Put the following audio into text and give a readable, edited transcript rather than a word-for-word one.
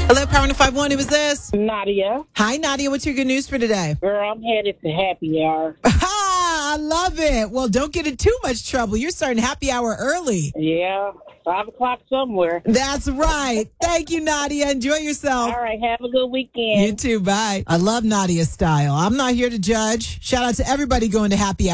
Hello, Power 951. Who is this? Nadia. Hi, Nadia. What's your good news for today? Girl, I'm headed to happy hour. I love it. Well, don't get in too much trouble. You're starting happy hour early. Yeah, 5 o'clock somewhere. That's right. Thank you, Nadia. Enjoy yourself. All right, have a good weekend. You too. Bye. I love Nadia's style. I'm not here to judge. Shout out to everybody going to happy hour.